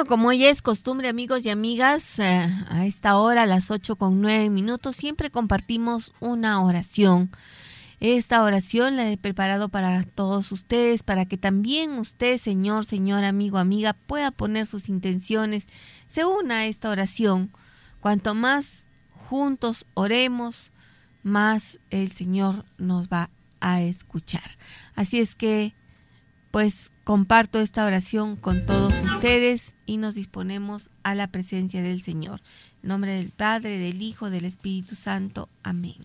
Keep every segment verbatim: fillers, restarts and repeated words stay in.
Bueno, como ya es costumbre, amigos y amigas, eh, a esta hora, a las ocho con nueve minutos, siempre compartimos una oración. Esta oración la he preparado para todos ustedes, para que también usted, señor, señora, amigo, amiga, pueda poner sus intenciones, se una a esta oración. Cuanto más juntos oremos, más el Señor nos va a escuchar. Así es que, pues, comparto esta oración con todos ustedes y nos disponemos a la presencia del Señor. En nombre del Padre, del Hijo, del Espíritu Santo. Amén.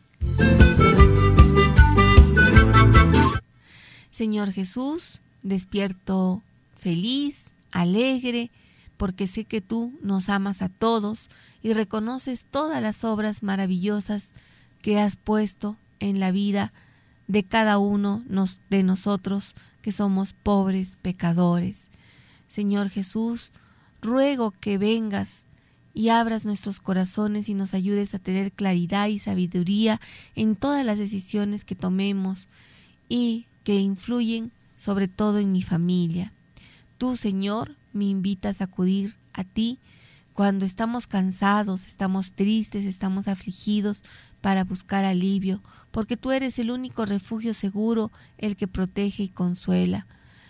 Señor Jesús, despierto feliz, alegre, porque sé que tú nos amas a todos y reconoces todas las obras maravillosas que has puesto en la vida de cada uno de nosotros que somos pobres pecadores. Señor Jesús, ruego que vengas y abras nuestros corazones y nos ayudes a tener claridad y sabiduría en todas las decisiones que tomemos y que influyen sobre todo en mi familia. Tú, Señor, me invitas a acudir a ti cuando estamos cansados, estamos tristes, estamos afligidos para buscar alivio, porque tú eres el único refugio seguro, el que protege y consuela.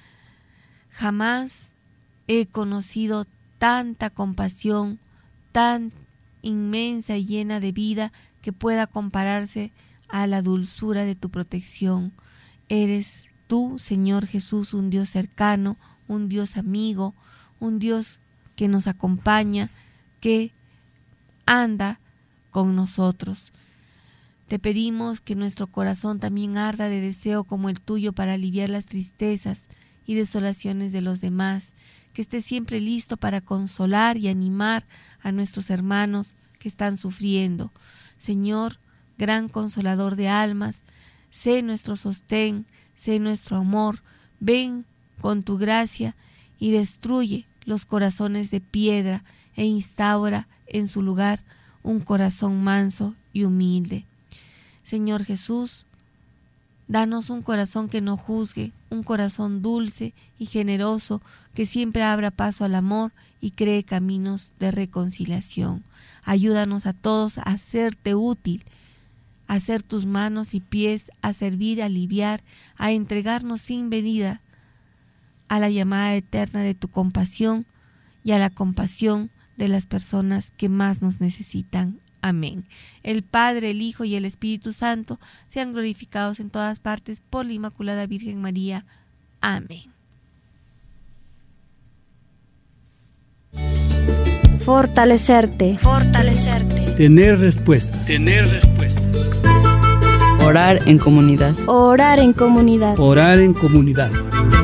Jamás he conocido tanta compasión, tan inmensa y llena de vida que pueda compararse a la dulzura de tu protección. Eres tú, Señor Jesús, un Dios cercano, un Dios amigo, un Dios que nos acompaña, que anda con nosotros. Te pedimos que nuestro corazón también arda de deseo como el tuyo para aliviar las tristezas y desolaciones de los demás, que esté siempre listo para consolar y animar a nuestros hermanos que están sufriendo. Señor, gran consolador de almas, sé nuestro sostén, sé nuestro amor, ven con tu gracia y destruye los corazones de piedra e instaura en su lugar un corazón manso y humilde. Señor Jesús, danos un corazón que no juzgue, un corazón dulce y generoso que siempre abra paso al amor y cree caminos de reconciliación. Ayúdanos a todos a hacerte útil, a hacer tus manos y pies, a servir, a aliviar, a entregarnos sin medida a la llamada eterna de tu compasión y a la compasión de las personas que más nos necesitan. Amén. El Padre, el Hijo y el Espíritu Santo sean glorificados en todas partes por la Inmaculada Virgen María. Amén. Fortalecerte. Fortalecerte. Tener respuestas. Tener respuestas. Orar en comunidad. Orar en comunidad. Orar en comunidad.